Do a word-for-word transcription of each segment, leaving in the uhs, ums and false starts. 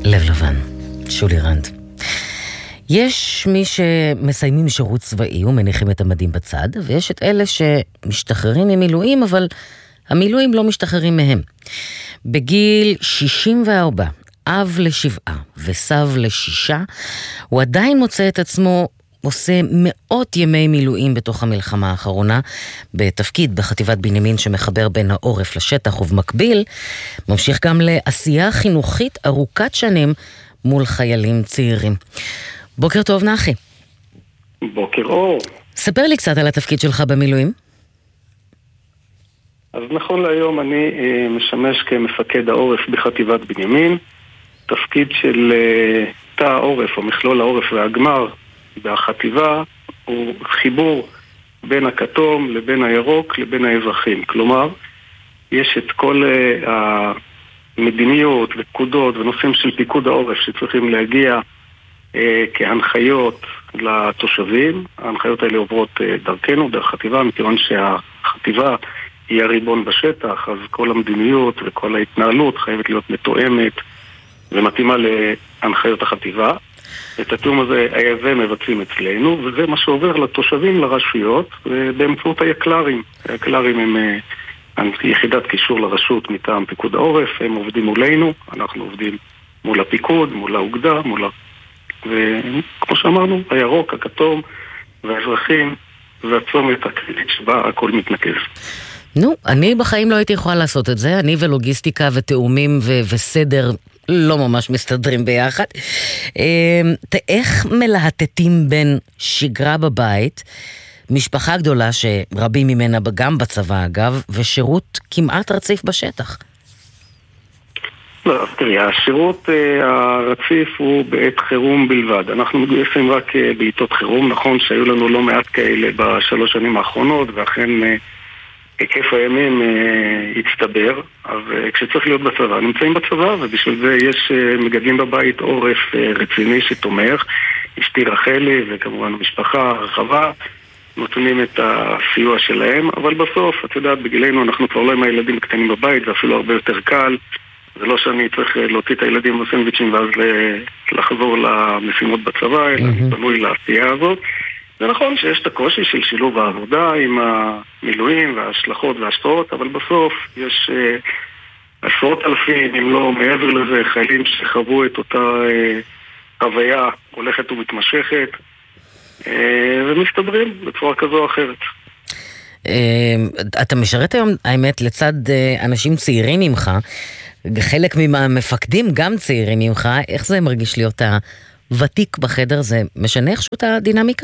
לב לבן, שולי רנד. יש מי שמסיימים שירות צבאי ומניחים את המדים בצד, ויש את אלה שמשתחררים ממילואים, אבל המילואים לא משתחררים מהם. בגיל שישים וארבע, אב לשבעה וסב לשישה, הוא עדיין מוצא את עצמו עושה מאות ימי מילואים בתוך המלחמה האחרונה, בתפקיד בחטיבת בנימין שמחבר בין העורף לשטח, ובמקביל ממשיך גם לעשייה חינוכית ארוכת שנים מול חיילים צעירים. בוקר טוב נחי. בוקר אור. ספר לי קצת על התפקיד שלך במילואים. אז נכון להיום אני אה, משמש כמפקד העורף בחטיבת בנימין, תפקיד של אה, תא העורף או מכלול העורף והגמר בחטיבה הוא חיבור בין הכתום לבין הירוק לבין האזרחים. כלומר, יש את כל uh, המדיניות ופקודות ונושאים של פיקוד העורף שצריכים להגיע uh, כהנחיות לתושבים. ההנחיות האלה עוברות uh, דרכנו, דרך חטיבה, מכיוון שהחטיבה היא הריבון בשטח, אז כל המדיניות וכל ההתנהלות חייבת להיות מתואמת ומתאימה להנחיות החטיבה. את התיאום הזה הזה מבצעים אצלנו, וזה מה שעובר לתושבים, לרשויות, באמצעות היקלרים. היקלרים הם יחידת קישור לרשות מטעם פיקוד העורף, הם עובדים מולנו, אנחנו עובדים מול הפיקוד, מול האוגדה, מול ה... וכמו שאמרנו, הירוק, הכתום והאזרחים, והצומת הקריטית שבה הכל מתנקז. נו, אני בחיים לא הייתי יכולה לעשות את זה, אני ולוגיסטיקה ותאומים ו- וסדר לא ממש מסתדרים ביחד. איך מלהטטים בין שגרה בבית, משפחה גדולה שרבים ממנה גם בצבא אגב, ושירות כמעט רציף בשטח? לא, תראי, השירות הרציף הוא בעת חירום בלבד. אנחנו מגויסים רק בעיתות חירום. נכון שהיו לנו לא מעט כאלה בשלוש שנים האחרונות, ואכן היקף הימים uh, הצטבר, אז uh, כשצריך להיות בצבא, נמצאים בצבא, ובשביל זה יש uh, מגדלים בבית עורף uh, רציני שתומך, אשתי רחלי וכמובן המשפחה הרחבה, נותנים את הסיוע שלהם, אבל בסוף, את יודעת, בגילנו אנחנו כבר לא עם הילדים קטנים בבית, זה אפילו הרבה יותר קל, זה לא שאני צריך להוציא את הילדים בסנדוויצ'ים ואז לחזור למשימות בצבא, אלא אני בנוי לעשייה הזאת. זה נכון שיש את הקושי של שילוב העבודה עם המילואים וההשלכות וההשפעות, אבל בסוף יש אה, עשרות אלפים, אם לא מעבר לזה, חיילים שחוו את אותה אה, חוויה הולכת ומתמשכת, אה, ומסתדרים בצורה כזו או אחרת. אתה משרת היום, האמת, לצד אנשים צעירים ממך, חלק מהמפקדים גם צעירים ממך, איך זה מרגיש להיות הוותיק בחדר? זה משנה איכשהו את הדינמיקה?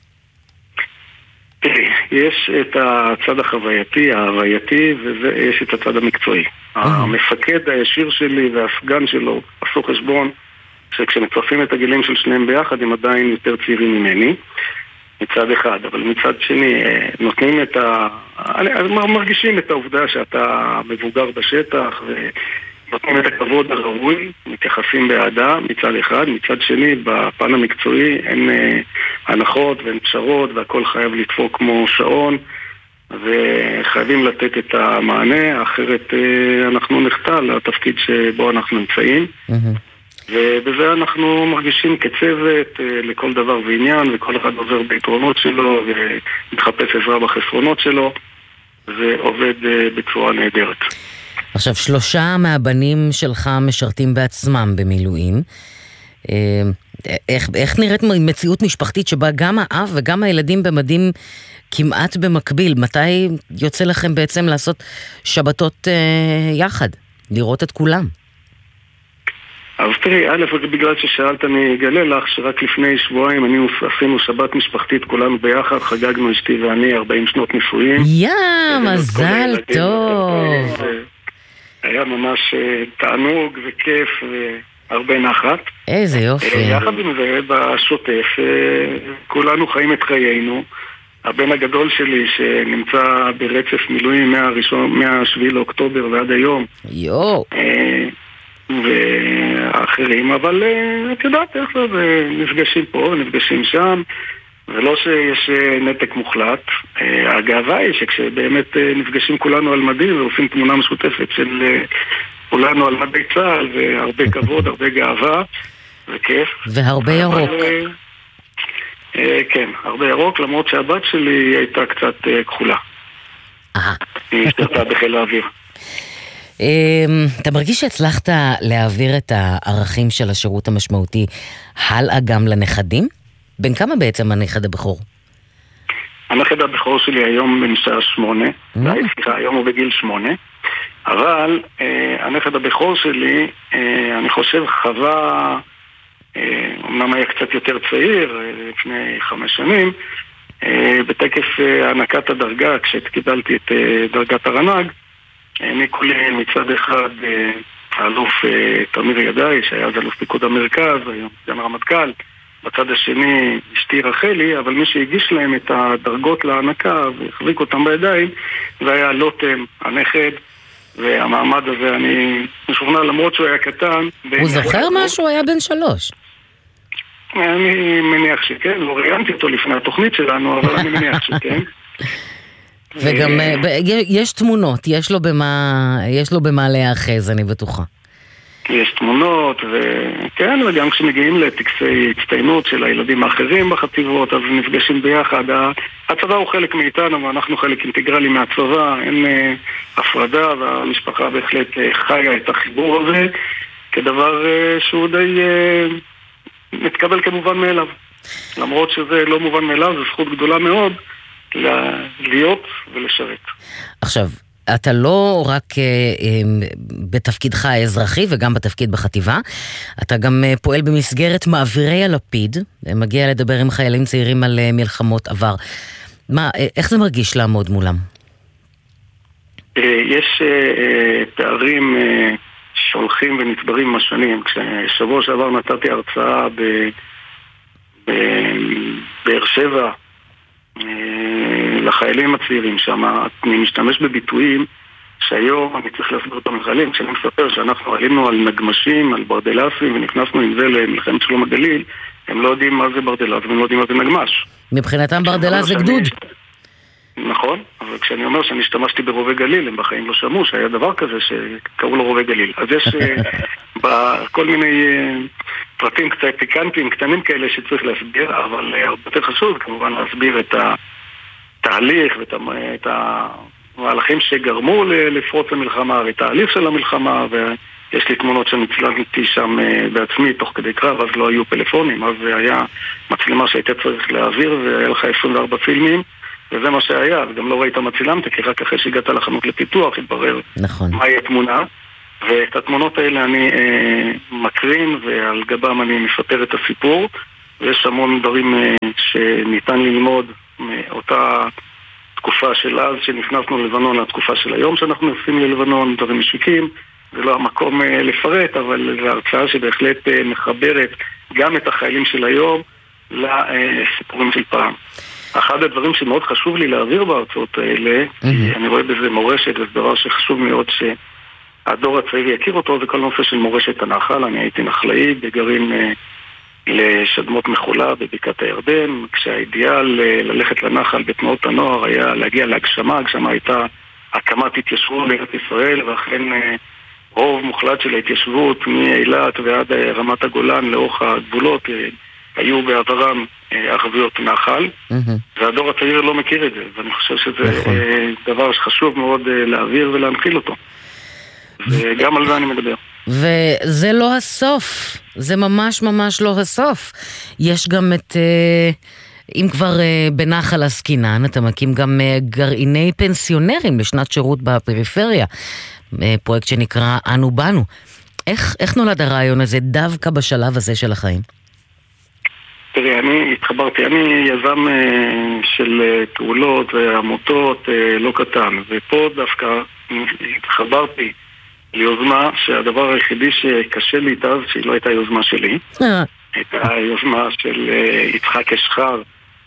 יש את הצד החווייתי, ההווייתי, ויש את הצד המקצועי. המפקד הישיר שלי והסגן שלו עשו חשבון שכשמצרפים את הגילים של שניהם ביחד הם עדיין יותר צעירים ממני מצד אחד, אבל מצד שני נותנים את ה... מרגישים את העובדה שאתה מבוגר בשטח ונותנים את הכבוד הראוי, מתייחסים באהדה מצד אחד, מצד שני בפן המקצועי אין הנחות ואין פשרות והכל חייב לדפוק כמו שעון וחייבים לתת את המענה, אחרת אנחנו נחטא לתפקיד שבו אנחנו נמצאים. ובזה אנחנו מרגישים כצוות לכל דבר ועניין, וכל אחד עובר ביתרונות שלו ומתחפש עזרה בחסרונות שלו, זה עובד בצורה נהדרת. עכשיו, שלושה מהבנים שלך משרתים בעצמם במילואים. איך, איך נראית מציאות משפחתית שבה גם האב וגם הילדים במדים כמעט במקביל? מתי יוצא לכם בעצם לעשות שבתות יחד? לראות את כולם? אז תראי, א', בגלל ששאלת אני אגלה לך שרק לפני שבועיים אני עשינו שבת משפחתית כולנו ביחד, חגגנו אשתי ואני ארבעים שנות נישואים. יא, מזל טוב. היה ממש תענוג וכיף והרבה נחת. איזה יופי. יחד עם זה, בשוטף, כולנו חיים את חיינו. הבן הגדול שלי שנמצא ברצף מילואים מהשביעי לאוקטובר ועד היום. יו. ואחרים, אבל את יודעת איך זה, נפגשים פה, נפגשים שם, ולא שיש נתק מוחלט. הגאווה היא שכשבאמת נפגשים כולנו על מדים ועושים תמונה משותפת של כולנו על מדי צה"ל, והרבה כבוד, הרבה גאווה, וכיף. והרבה ירוק. כן, הרבה ירוק, למרות שהבת שלי הייתה קצת כחולה. אה. היא השתרתה בחיל האוויר. אתה מרגיש שהצלחת להעביר את הערכים של השירות המשמעותי הלאה גם לנכדים? בין כמה בעצם הנכד הבכור? הנכד הבכור שלי היום בן שעה שמונה, סליחה, היום הוא בגיל שמונה, אבל הנכד הבכור שלי, אני חושב חווה, אמנם היה קצת יותר צעיר, לפני חמש שנים, בטקס הענקת הדרגה, כשקיבלתי את דרגת הרנ"ג, העניקו לי מצד אחד האלוף תמיר ידעי, שהיה אז אלוף פיקוד המרכז, היום סגן רמטכ"ל, בצד השני אשתי רחלי, אבל מי שהגיש להם את הדרגות להענקה והחזיק אותם בידיים, זה היה לוטם, הנכד, והמעמד הזה, אני משוכנע למרות שהוא היה קטן. הוא זוכר משהו? היה בן שלוש. אני מניח שכן, לא ראיינתי אותו לפני התוכנית שלנו, אבל אני מניח שכן. וגם יש תמונות, יש לו במה, יש לו במה להיאחז, אני בטוחה. יש תמונות, וכן, וגם כשמגיעים לטקסי הצטיינות של הילדים האחרים בחטיבות, אז נפגשים ביחד. הצבא הוא חלק מאיתנו, ואנחנו חלק אינטגרלי מהצבא, אין הפרדה, והמשפחה בהחלט חיה את החיבור הזה, כדבר שהוא די מתקבל כמובן מאליו. למרות שזה לא מובן מאליו, זו זכות גדולה מאוד להיות ולשרת. עכשיו, אתה לא רק אה, אה, בתפקידך האזרחי וגם בתפקיד בחטיבה, אתה גם אה, פועל במסגרת מעבירי הלפיד, מגיע לדבר עם חיילים צעירים על אה, מלחמות עבר. מה, אה, איך זה מרגיש לעמוד מולם? אה, יש אה, אה, פערים אה, שהולכים ונצברים עם השנים. כששבוע שעבר נתתי הרצאה בבאר שבע, לחיילים הצעירים שם, אני משתמש בביטויים שהיום אני צריך להסביר אותם לחיילים. כשאני מספר שאנחנו עלינו על נגמשים, על ברדלסים, ונכנסנו עם זה למלחמת שלום הגליל, הם לא יודעים מה זה ברדלס, והם לא יודעים מה זה נגמש. מבחינתם ברדלס זה גדוד. נכון, אבל כשאני אומר שאני השתמשתי ברובי גליל, הם בחיים לא שמעו שהיה דבר כזה שקראו לו רובי גליל. אז יש כל מיני פרטים קצת פיקנטיים, קטנים כאלה שצריך להסביר, אבל הרבה יותר חשוב כמובן להסביר את התהליך ואת המהלכים שגרמו לפרוץ המלחמה ואת ההליך של המלחמה, ויש לי תמונות שמצלמתי שם בעצמי תוך כדי קרב, אז לא היו פלאפונים, אז היה מצלמה שהייתה צריך להעביר והיה לך עשרים וארבע פילמים, וזה מה שהיה, וגם לא ראית מה צילמת, כי רק אחרי שהגעת לחנות לפיתוח התברר נכון. מהי התמונה, ואת התמונות האלה אני אה, מקרין, ועל גבם אני מספר את הסיפור, ויש המון דברים אה, שניתן ללמוד מאותה תקופה של אז, שנכנסנו ללבנון לתקופה של היום שאנחנו נוסעים ללבנון, דברים משיקים, זה לא המקום אה, לפרט, אבל זו הרצאה שבהחלט אה, מחברת גם את החיילים של היום לסיפורים של פעם. אחד הדברים שמאוד חשוב לי להעביר בהרצאות האלה, mm-hmm. כי אני רואה בזה מורשת, וזה דבר שחשוב מאוד שהדור הצעיר יכיר אותו, זה כל נושא של מורשת הנחל. אני הייתי נחלאי בגרעין אה, לשדמות מחולה בבקעת הירדן, כשהאידיאל אה, ללכת לנחל בתנועות הנוער היה להגיע להגשמה. הגשמה הייתה הקמת התיישבות לארץ ישראל, ואכן אה, רוב מוחלט של ההתיישבות מאילת ועד אה, רמת הגולן לאורך הגבולות אה, היו בעברם ערביות נחל, והדור הצעיר לא מכיר את זה, ואני חושב שזה דבר שחשוב מאוד להעביר ולהנחיל אותו. וגם על זה אני מדבר. וזה לא הסוף, זה ממש ממש לא הסוף. יש גם את, אם כבר בנחל הסקינן, אתה מקים גם גרעיני פנסיונרים לשנת שירות בפריפריה, פרויקט שנקרא אנו בנו. איך, איך נולד הרעיון הזה דווקא בשלב הזה של החיים? תראי, אני התחברתי, אני יזם של פעולות ועמותות לא קטן, ופה דווקא התחברתי ליוזמה שהדבר היחידי שקשה לי איתה, שהיא לא הייתה יוזמה שלי, הייתה יוזמה של יצחק אשחר,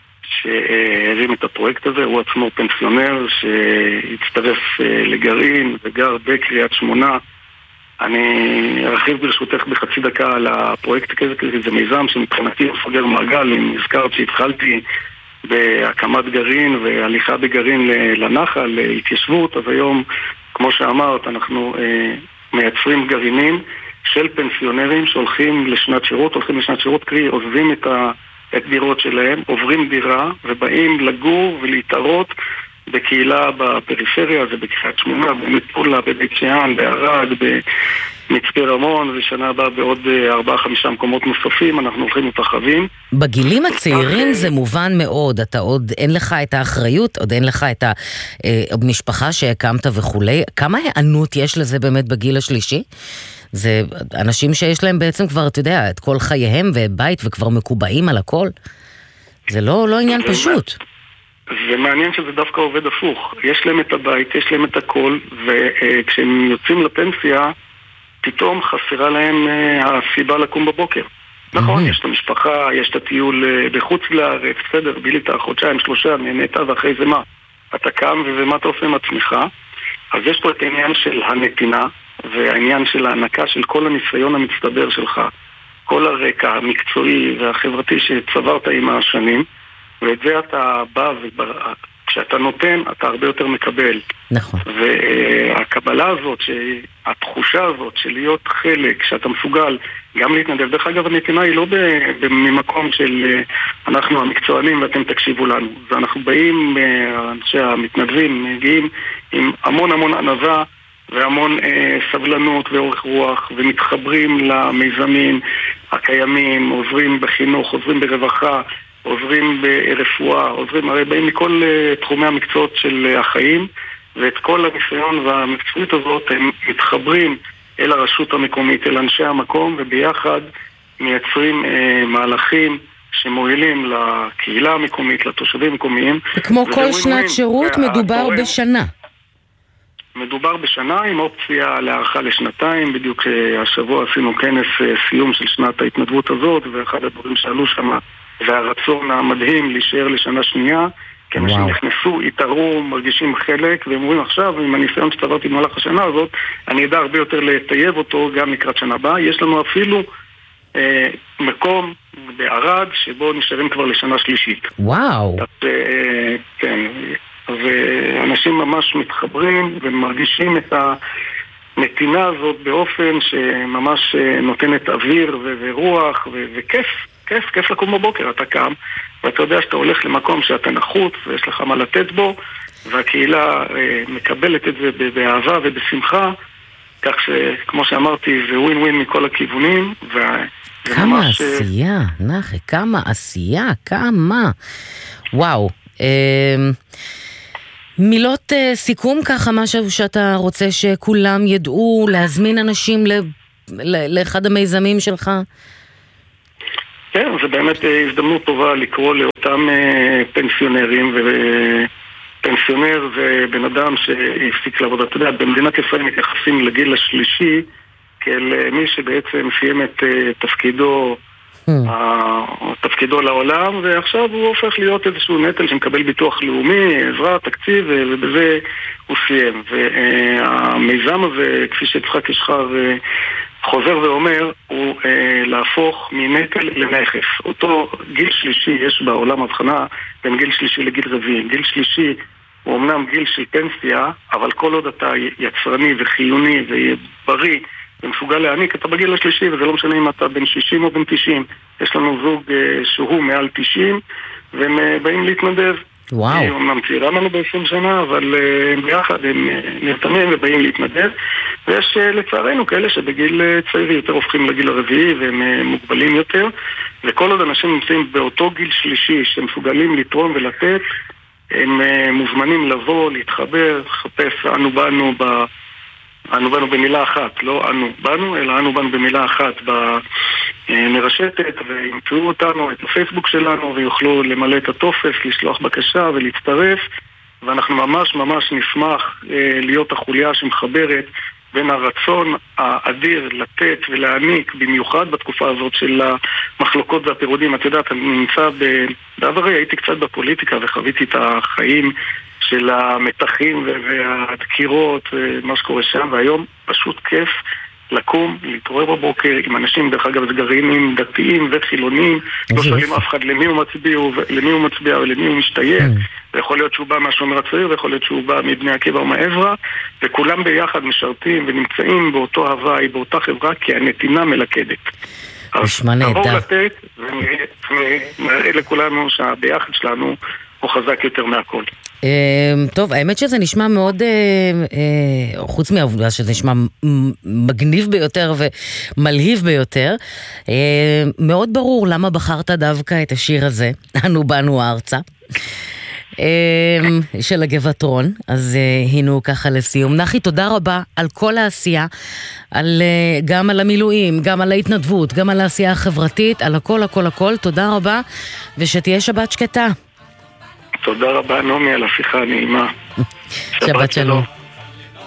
שהרים את הפרויקט הזה. הוא עצמו פנסיונר שהצטרף לגרעין וגר בקריית שמונה. אני ארחיב ברשותך בחצי דקה על הפרויקט כזה, כי זה מיזם שמבחינתי הוא סוגר מעגל. אם הזכרת שהתחלתי בהקמת גרעין והליכה בגרעין לנחל, להתיישבות, אז היום, כמו שאמרת, אנחנו אה, מייצרים גרעינים של פנסיונרים שהולכים לשנת שירות, הולכים לשנת שירות, קרי עוזבים את ה... את דירות שלהם, עוברים דירה ובאים לגור ולהתערות בקהילה בפריפריה, זה בקריית שמונה, במטולה, בבית שאן, בערד, במצפה רמון, ושנה הבאה בעוד ארבעה חמישה מקומות נוספים, אנחנו הולכים מתרחבים. בגילים הצעירים זה מובן מאוד, אתה עוד אין לך את האחריות, עוד אין לך את המשפחה שהקמת וכולי, כמה הענות יש לזה באמת בגיל השלישי? זה אנשים שיש להם בעצם כבר, אתה יודע, את כל חייהם ובית וכבר מקובעים על הכל. זה לא, לא עניין פשוט. זה מעניין שזה דווקא עובד הפוך. יש להם את הבית, יש להם את הכל, וכשהם יוצאים לפנסיה, פתאום חסרה להם הסיבה לקום בבוקר. נכון, יש את המשפחה, יש את הטיול בחוץ לארץ, בסדר, בילית חודשיים, שלושה, נהנית, ואחרי זה מה? אתה קם ומה אתה עושה עם עצמך? אז יש פה את העניין של הנתינה, והעניין של ההענקה של כל הניסיון המצטבר שלך, כל הרקע המקצועי והחברתי שצברת עם השנים, ואת זה אתה בא, וכשאתה נותן, אתה הרבה יותר מקבל. נכון. והקבלה הזאת, התחושה הזאת של להיות חלק, שאתה מסוגל גם להתנדב. דרך אגב, הנתינה היא לא ממקום של אנחנו המקצוענים ואתם תקשיבו לנו. זה אנחנו באים, אנשי המתנדבים, מגיעים עם המון המון ענווה, והמון אה, סבלנות ואורך רוח, ומתחברים למיזמים הקיימים, עוזרים בחינוך, עוזרים ברווחה, עוזרים ברפואה, עוזרים, הרי באים מכל אה, תחומי המקצועות של אה, החיים, ואת כל הניסיון והמקצועית הזאת הם מתחברים אל הרשות המקומית, אל אנשי המקום, וביחד מייצרים אה, מהלכים שמועילים לקהילה המקומית, לתושבים המקומיים. וכמו כל שנת שירות מדובר בשנה. מדובר בשנה עם אופציה להארכה לשנתיים, בדיוק השבוע עשינו כנס סיום של שנת ההתנדבות הזאת, ואחד הדברים שעלו שם זה הרצון המדהים להישאר לשנה שנייה, כי אנשים נכנסו, התארו, מרגישים חלק, והם אומרים עכשיו, עם הניסיון שצברתי במהלך השנה הזאת, אני אדע הרבה יותר לטייב אותו גם לקראת שנה הבאה. יש לנו אפילו אה, מקום בערד, שבו נשארים כבר לשנה שלישית. וואו. אז, אה, כן, ואנשים ממש מתחברים ומרגישים את הנתינה הזאת באופן שממש נותנת אוויר ורוח וכיף, כיף, כיף לקום בבוקר. אתה קם ואתה יודע שאתה הולך למקום שאתה נחוץ ויש לך מה לתת בו, והקהילה מקבלת את זה באהבה ובשמחה, כך שכמו שאמרתי זה ווין ווין מכל הכיוונים. כמה עשייה, נחי, כמה עשייה, כמה. וואו. מילות uh, סיכום ככה, משהו שאתה רוצה שכולם ידעו, להזמין אנשים ל, ל, לאחד המיזמים שלך? כן, זה באמת uh, הזדמנות טובה לקרוא לאותם uh, פנסיונרים, ופנסיונר זה בן אדם שהפסיק לעבוד. אתה יודע, במדינת ישראל מתייחסים לגיל השלישי כאל uh, מי שבעצם סיים את uh, תפקידו תפקידו לעולם, ועכשיו הוא הופך להיות איזשהו נטל שמקבל ביטוח לאומי, עזרה, תקציב, ובזה הוא סיים. והמיזם הזה, כפי שיצחק ישחר חוזר ואומר, הוא להפוך מנטל לנכס. אותו גיל שלישי, יש בעולם הבחנה בין גיל שלישי לגיל רביעי. גיל שלישי הוא אמנם גיל של פנסיה, אבל כל עוד אתה יצרני וחיוני ובריא ומסוגל להעניק, אתה בגיל השלישי, וזה לא משנה אם אתה בן שישים או בן תשעים. יש לנו זוג שהוא מעל תשעים, והם באים להתנדב. וואו. הם אמנם צעירה לנו ב-עשרים שנה, אבל ביחד הם נרתמים ובאים להתנדב. ויש לצערנו כאלה שבגיל צעיר יותר הופכים לגיל הרביעי, והם מוגבלים יותר. וכל עוד אנשים נמצאים באותו גיל שלישי, שהם מסוגלים לתרום ולתת, הם מוזמנים לבוא, להתחבר, לחפש, אנו באנו ב... אנו באנו במילה אחת, לא אנו באנו, אלא אנו באנו במילה אחת במרשתת, וימצאו אותנו, את הפייסבוק שלנו, ויוכלו למלא את הטופס, לשלוח בקשה ולהצטרף, ואנחנו ממש ממש נשמח להיות החוליה שמחברת בין הרצון האדיר לתת ולהעניק, במיוחד בתקופה הזאת של המחלוקות והפירודים. את יודעת, אני נמצא בעברי, הייתי קצת בפוליטיקה וחוויתי את החיים של המתחים והדקירות, מה שקורה שם, והיום פשוט כיף לקום, להתעורר בבוקר עם אנשים, דרך אגב, זה גרעינים דתיים וחילונים, לא שואלים אף אחד למי הוא מצביע, למי הוא מצביע או למי הוא משתייך, ויכול להיות שהוא בא מהשומר הצעיר, ויכול להיות שהוא בא מבני עקיבא או מעזרא, וכולם ביחד משרתים ונמצאים באותו הוואי, באותה חברה, כי הנתינה מלכדת. נשמע נהדר. נעבור לתת, ונראה לכולנו שהביחד שלנו הוא חזק יותר מהכל. טוב, האמת שזה נשמע מאוד, חוץ מהעובדה שזה נשמע מגניב ביותר ומלהיב ביותר, מאוד ברור למה בחרת דווקא את השיר הזה, אנו באנו ארצה, של הגבעתרון. אז הינו ככה לסיום. נחי, תודה רבה על כל העשייה, על, גם על המילואים, גם על ההתנדבות, גם על העשייה החברתית, על הכל הכל הכל. תודה רבה, ושתהיה שבת שקטה. תודה רבה נעמי על השיחה הנעימה. שבת שלום.